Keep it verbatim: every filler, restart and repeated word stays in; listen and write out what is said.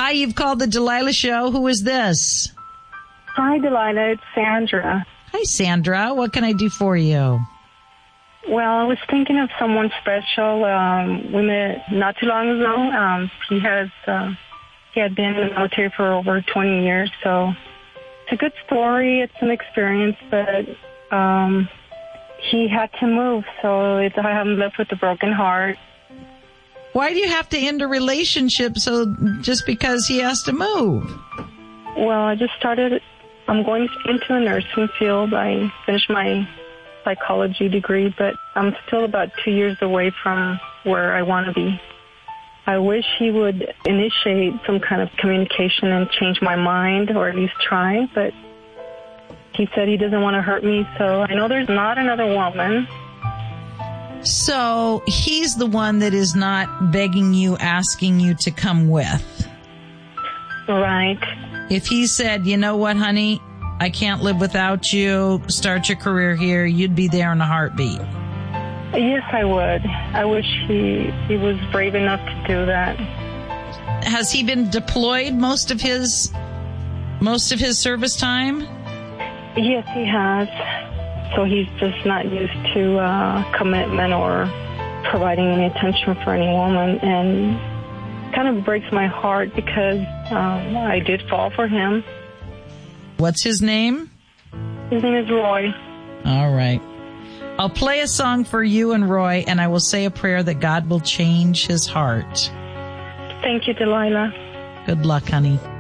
Hi, you've called the Delilah Show. Who is this? Hi, Delilah. It's Sandra. Hi, Sandra. What can I do for you? Well, I was thinking of someone special. Um, we met not too long ago. Um, he has uh, he had been in the military for over twenty years, so it's a good story. It's an experience, but um, he had to move, so it's, I am left with a broken heart. Why do you have to end a relationship so just because he has to move? Well, I just started, I'm going into a nursing field. I finished my psychology degree, but I'm still about two years away from where I want to be. I wish he would initiate some kind of communication and change my mind, or at least try, but he said he doesn't want to hurt me, so I know there's not another woman. So he's the one that is not begging you, asking you to come with. Right. If he said, you know what, honey, I can't live without you, start your career here, you'd be there in a heartbeat. Yes, I would. I wish he he was brave enough to do that. Has he been deployed most of his most of his service time? Yes, he has. So he's just not used to uh, commitment or providing any attention for any woman, and kind of breaks my heart because um, I did fall for him. What's his name? His name is Roy. All right. I'll play a song for you and Roy, and I will say a prayer that God will change his heart. Thank you, Delilah. Good luck, honey.